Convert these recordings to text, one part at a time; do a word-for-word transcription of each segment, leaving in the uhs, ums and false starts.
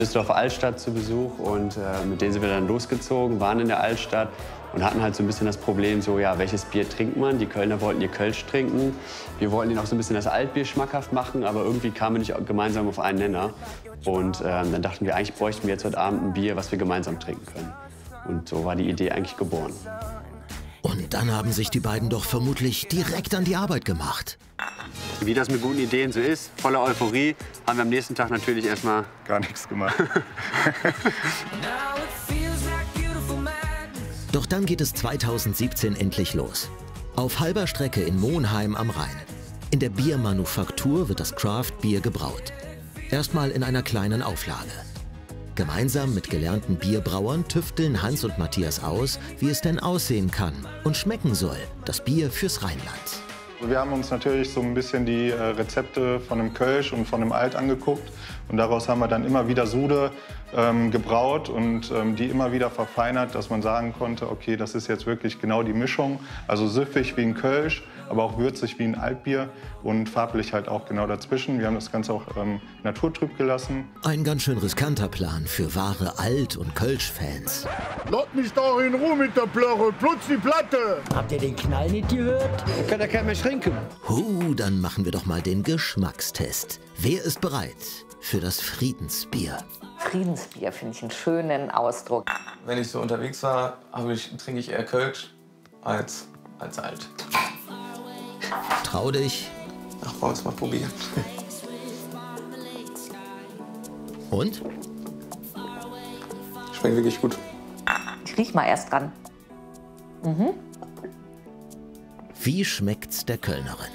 Düsseldorfer Altstadt zu Besuch und äh, mit denen sind wir dann losgezogen, waren in der Altstadt und hatten halt so ein bisschen das Problem, so ja, welches Bier trinkt man? Die Kölner wollten ihr Kölsch trinken, wir wollten ihnen auch so ein bisschen das Altbier schmackhaft machen, aber irgendwie kamen wir nicht gemeinsam auf einen Nenner. Und ähm, dann dachten wir, eigentlich bräuchten wir jetzt heute Abend ein Bier, was wir gemeinsam trinken können. Und so war die Idee eigentlich geboren. Und dann haben sich die beiden doch vermutlich direkt an die Arbeit gemacht. Wie das mit guten Ideen so ist, voller Euphorie, haben wir am nächsten Tag natürlich erstmal gar nichts gemacht. Doch dann geht es zweitausendsiebzehn endlich los. Auf halber Strecke in Monheim am Rhein. In der Biermanufaktur wird das Craft-Bier gebraut. Erstmal in einer kleinen Auflage. Gemeinsam mit gelernten Bierbrauern tüfteln Hans und Matthias aus, wie es denn aussehen kann und schmecken soll, das Bier fürs Rheinland. Wir haben uns natürlich so ein bisschen die äh, Rezepte von dem Kölsch und von dem Alt angeguckt. Und daraus haben wir dann immer wieder Sude ähm, gebraut und ähm, die immer wieder verfeinert, dass man sagen konnte, okay, das ist jetzt wirklich genau die Mischung. Also süffig wie ein Kölsch, aber auch würzig wie ein Altbier und farblich halt auch genau dazwischen. Wir haben das Ganze auch ähm, naturtrüb gelassen. Ein ganz schön riskanter Plan für wahre Alt- und Kölsch-Fans. Lass mich doch in Ruhe mit der Plörre, plutz die Platte! Habt ihr den Knall nicht gehört? Da kann ja keiner mehr trinken. Huh, dann machen wir doch mal den Geschmackstest. Wer ist bereit für das Friedensbier? Friedensbier finde ich einen schönen Ausdruck. Wenn ich so unterwegs war, ich, trinke ich eher Kölsch als, als Alt. Trau dich. Ach, wollen wir es mal probieren. Und? Schmeckt wirklich gut. Ich riech mal erst dran. Mhm. Wie schmeckt's der Kölnerin?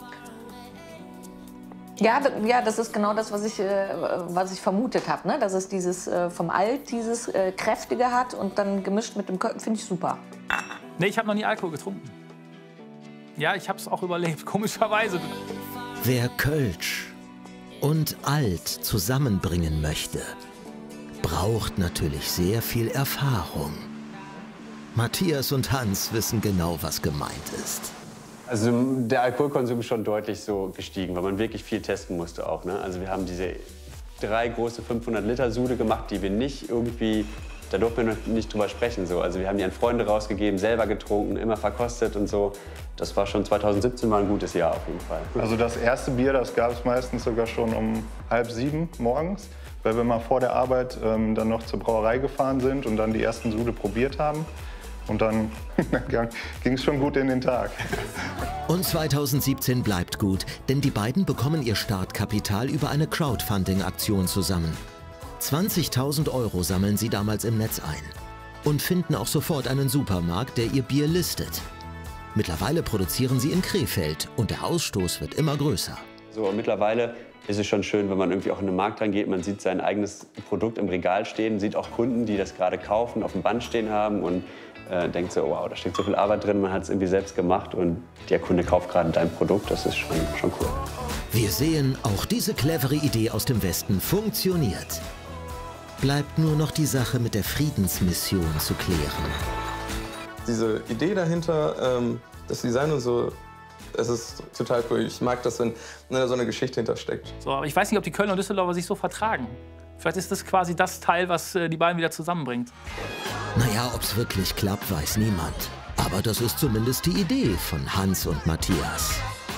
Ja, ja, das ist genau das, was ich, äh, was ich vermutet habe, ne? Dass es dieses äh, vom Alt dieses äh, kräftige hat und dann gemischt mit dem Köln, finde ich super. Nee, ich habe noch nie Alkohol getrunken. Ja, ich habe es auch überlebt, komischerweise. Wer Kölsch und Alt zusammenbringen möchte, braucht natürlich sehr viel Erfahrung. Matthias und Hans wissen genau, was gemeint ist. Also der Alkoholkonsum ist schon deutlich so gestiegen, weil man wirklich viel testen musste auch. Ne? Also wir haben diese drei große fünfhundert Liter Sude gemacht, die wir nicht irgendwie, da durften wir noch nicht drüber sprechen. So. Also wir haben die an Freunde rausgegeben, selber getrunken, immer verkostet und so. Das war schon zweitausendsiebzehn war ein gutes Jahr auf jeden Fall. Also das erste Bier, das gab es meistens sogar schon um halb sieben morgens, weil wir mal vor der Arbeit ähm, dann noch zur Brauerei gefahren sind und dann die ersten Sude probiert haben. Und dann ging es schon gut in den Tag. Und zweitausendsiebzehn bleibt gut, denn die beiden bekommen ihr Startkapital über eine Crowdfunding-Aktion zusammen. zwanzigtausend Euro sammeln sie damals im Netz ein und finden auch sofort einen Supermarkt, der ihr Bier listet. Mittlerweile produzieren sie in Krefeld und der Ausstoß wird immer größer. So, mittlerweile ist es schon schön, wenn man irgendwie auch in den Markt reingeht, man sieht sein eigenes Produkt im Regal stehen, sieht auch Kunden, die das gerade kaufen, auf dem Band stehen haben und äh, denkt so, wow, da steckt so viel Arbeit drin, man hat es irgendwie selbst gemacht und der Kunde kauft gerade dein Produkt, das ist schon, schon cool. Wir sehen, auch diese clevere Idee aus dem Westen funktioniert. Bleibt nur noch die Sache mit der Friedensmission zu klären. Diese Idee dahinter, ähm, das Design und so, es ist total cool. Ich mag das, wenn ne, so eine Geschichte hintersteckt. So, aber ich weiß nicht, ob die Kölner und Düsseldorfer sich so vertragen. Vielleicht ist das quasi das Teil, was äh, die beiden wieder zusammenbringt. Naja, ob's wirklich klappt, weiß niemand. Aber das ist zumindest die Idee von Hans und Matthias.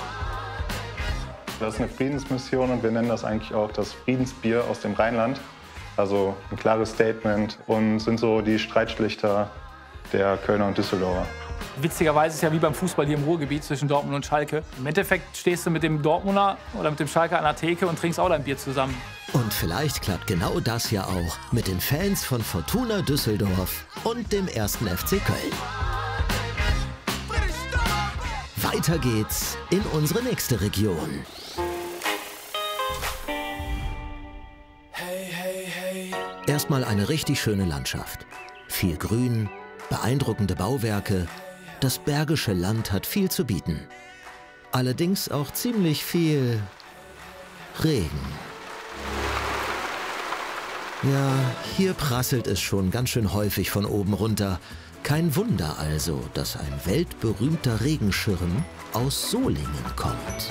Das ist eine Friedensmission und wir nennen das eigentlich auch das Friedensbier aus dem Rheinland. Also ein klares Statement und sind so die Streitschlichter der Kölner und Düsseldorfer. Witzigerweise ist es ja wie beim Fußball hier im Ruhrgebiet zwischen Dortmund und Schalke. Im Endeffekt stehst du mit dem Dortmunder oder mit dem Schalker an der Theke und trinkst auch dein Bier zusammen. Und vielleicht klappt genau das ja auch mit den Fans von Fortuna Düsseldorf und dem ersten F C Köln. Weiter geht's in unsere nächste Region. Erstmal eine richtig schöne Landschaft. Viel Grün, beeindruckende Bauwerke. Das Bergische Land hat viel zu bieten. Allerdings auch ziemlich viel Regen. Ja, hier prasselt es schon ganz schön häufig von oben runter. Kein Wunder also, dass ein weltberühmter Regenschirm aus Solingen kommt.